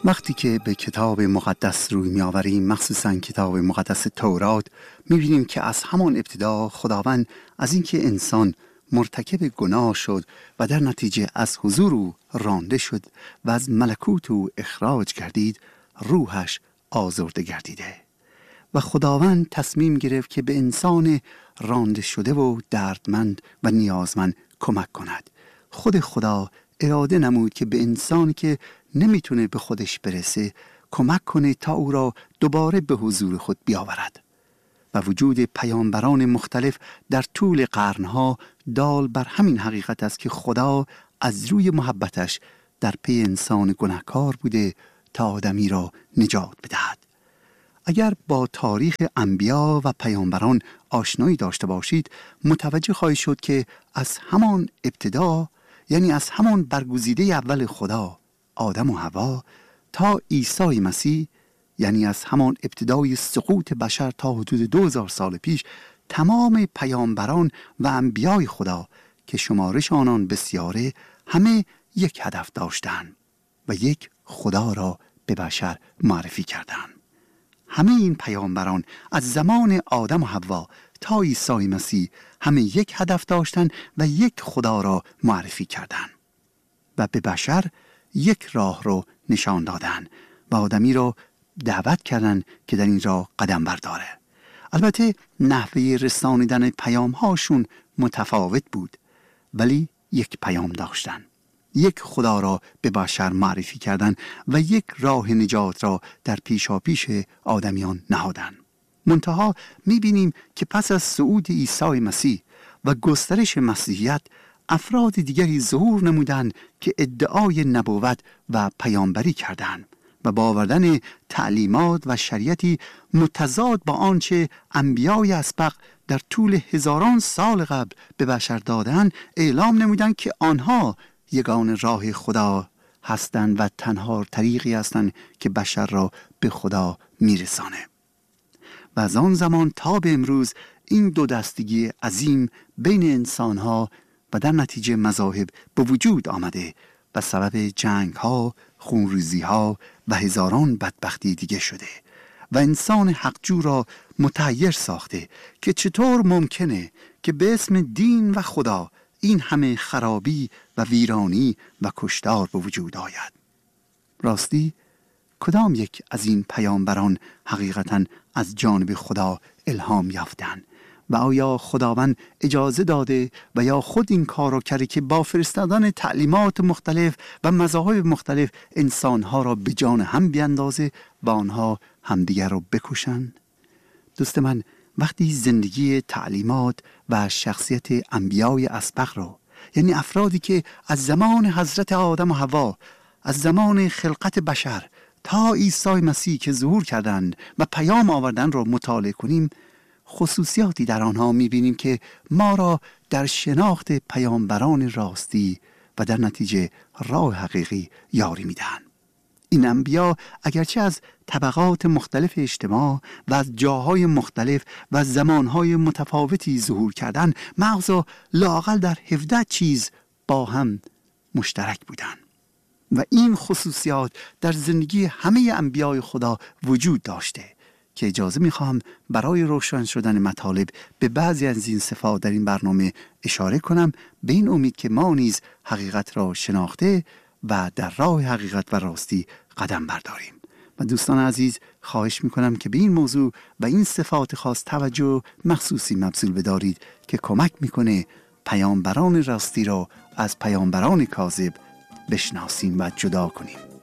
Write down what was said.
وقتی که به کتاب مقدس روی می‌آوریم، مخصوصاً کتاب مقدس تورات، می‌بینیم که از همان ابتدا خداوند از اینکه انسان مرتکب گناه شد و در نتیجه از حضور او رانده شد و از ملکوت او اخراج گردید، روحش آزرده گردیده و خداوند تصمیم گرفت که به انسان رانده شده و دردمند و نیازمند کمک کند. خود خدا اراده نمود که به انسانی که نمیتونه به خودش برسه کمک کنه تا او را دوباره به حضور خود بیاورد. و وجود پیامبران مختلف در طول قرنها دال بر همین حقیقت است که خدا از روی محبتش در پی انسان گناهکار بوده تا آدمی را نجات بدهد. اگر با تاریخ انبیا و پیامبران آشنایی داشته باشید، متوجه خواهید شد که از همان ابتدا، یعنی از همان برگزیده اول خدا، آدم و حوا، تا عیسی مسیح، یعنی از همان ابتدای سقوط بشر تا حدود 2000 سال پیش، تمام پیامبران و انبیای خدا که شمارش آنان بسیاره، همه یک هدف داشتند و یک خدا را به بشر معرفی کردند. همه این پیامبران از زمان آدم و حوا تا عیسی مسیح همه یک هدف داشتند و یک خدا را معرفی کردند و به بشر یک راه رو نشان دادند و آدمی را دعوت کردند که در این راه قدم برداره. البته نحوه رسانیدن پیام هاشون متفاوت بود، ولی یک پیام داشتند. یک خدا را به بشر معرفی کردند و یک راه نجات را در پیشاپیش آدمیان نهادند. منتها می‌بینیم که پس از صعود عیسی مسیح و گسترش مسیحیت، افراد دیگری ظهور نمودند که ادعای نبوت و پیامبری کردند و با آوردن تعلیمات و شریعتی متضاد با آنچه انبیای اسبق در طول هزاران سال قبل به بشر دادند، اعلام نمودند که آنها یگان راه خدا هستند و تنها طریقی هستند که بشر را به خدا میرسانه. و از آن زمان تا به امروز این دو دستگی عظیم بین انسانها و در نتیجه مذاهب به وجود آمده و سبب جنگ‌ها، خونریزی‌ها و هزاران بدبختی دیگه شده و انسان حقجو را متحیر ساخته که چطور ممکنه که به اسم دین و خدا این همه خرابی و ویرانی و کشتار به وجود آید. راستی کدام یک از این پیامبران حقیقتاً از جانب خدا الهام یافتند و آیا خداوند اجازه داده و یا خود این کار را کرده که با فرستادن تعلیمات مختلف و مذاهب مختلف انسانها را به جان هم بیندازه و آنها همدیگر را بکشند؟ دوست من، وقتی زندگی، تعلیمات و شخصیت انبیای اسبق را، یعنی افرادی که از زمان حضرت آدم و حوا، از زمان خلقت بشر تا عیسی مسیح که ظهور کردند و پیام آوردن را مطالعه کنیم، خصوصیاتی در آنها می‌بینیم که ما را در شناخت پیامبران راستی و در نتیجه راه حقیقی یاری می‌دهند. این انبیا اگرچه از طبقات مختلف اجتماع و از جاهای مختلف و زمانهای متفاوتی ظهور کردند، مغزا لااقل در 17 چیز با هم مشترک بودند و این خصوصیات در زندگی همه انبیای خدا وجود داشته که اجازه میخوام برای روشن شدن مطالب به بعضی از این صفات در این برنامه اشاره کنم، به این امید که ما نیز حقیقت را شناخته و در راه حقیقت و راستی قدم برداریم. و دوستان عزیز، خواهش میکنم که به این موضوع و این صفات خاص توجه مخصوصی مبذول بدارید که کمک میکنه پیامبران راستی را از پیامبران کاذب بشناسیم و جدا کنیم.